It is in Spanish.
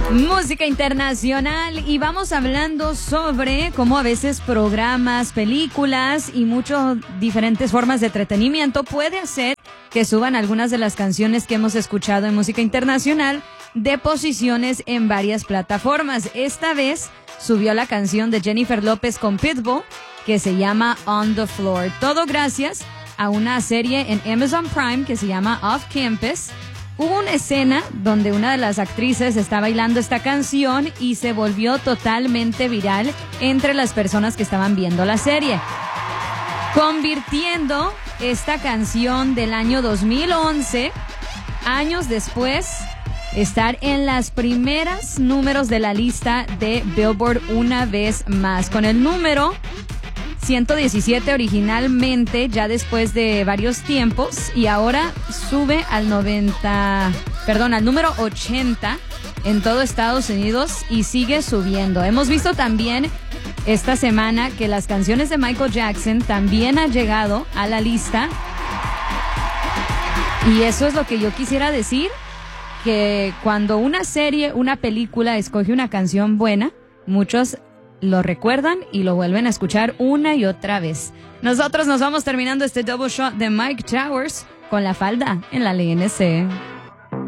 Música internacional, y vamos hablando sobre cómo a veces programas, películas y muchas diferentes formas de entretenimiento puede hacer que suban algunas de las canciones que hemos escuchado en música internacional de posiciones en varias plataformas. Esta vez subió la canción de Jennifer López con Pitbull que se llama On the Floor. Todo gracias a una serie en Amazon Prime que se llama Off Campus. Hubo una escena donde una de las actrices está bailando esta canción y se volvió totalmente viral entre las personas que estaban viendo la serie, convirtiendo esta canción del año 2011, años después, estar en las primeras números de la lista de Billboard una vez más, con el número 117 originalmente, ya después de varios tiempos, y ahora sube al número 80 en todo Estados Unidos y sigue subiendo. Hemos visto también esta semana que las canciones de Michael Jackson también han llegado a la lista, y eso es lo que yo quisiera decir, que cuando una serie, una película escoge una canción buena, muchos lo recuerdan y lo vuelven a escuchar una y otra vez. Nosotros nos vamos terminando este double shot de Mike Towers con La Falda en la LNC.